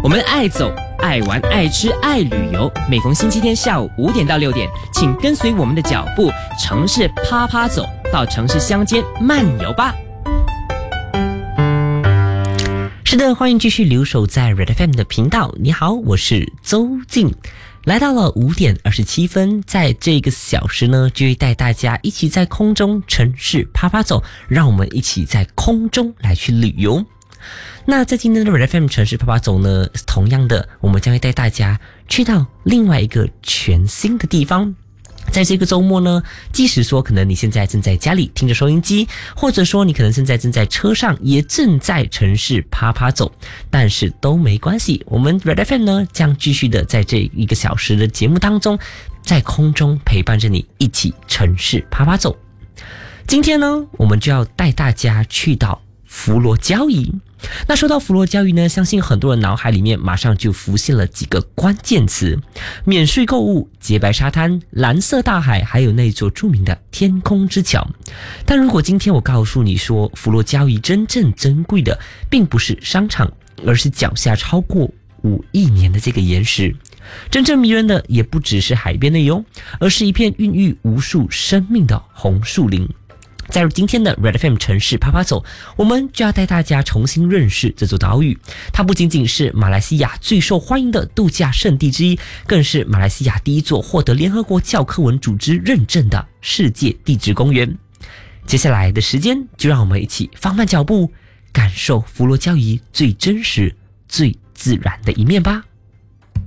我们爱走、爱玩、爱吃、爱旅游。每逢星期天下午5点到6点，请跟随我们的脚步，城市啪啪走，到城市乡间漫游吧。是的，欢迎继续留守在 Red FM 的频道。你好，我是周静。来到了5点27分，在这个小时呢，就会带大家一起在空中城市啪啪走，让我们一起在空中来去旅游。那在今天的 Red FM 城市啪啪走呢，同样的，我们将会带大家去到另外一个全新的地方。在这个周末呢，即使说可能你现在正在家里听着收音机，或者说你可能现在正在车上，也正在城市啪啪走，但是都没关系，我们 Red FM 呢将继续的在这1个小时的节目当中，在空中陪伴着你一起城市啪啪走。今天呢，我们就要带大家去到佛罗交易。那说到佛罗交易呢，相信很多人脑海里面马上就浮现了几个关键词：免税购物、洁白沙滩、蓝色大海，还有那座著名的天空之桥。但如果今天我告诉你说，佛罗交易真正珍贵的并不是商场，而是脚下超过5亿年的这个岩石，真正迷人的也不只是海边的哟，而是一片孕育无数生命的红树林。在今天的 Red FM 城市啪啪走，我们就要带大家重新认识这座岛屿。它不仅仅是马来西亚最受欢迎的度假胜地之一，更是马来西亚第一座获得联合国教科文组织认证的世界地质公园。接下来的时间，就让我们一起放慢脚步，感受佛罗交易最真实、最自然的一面吧。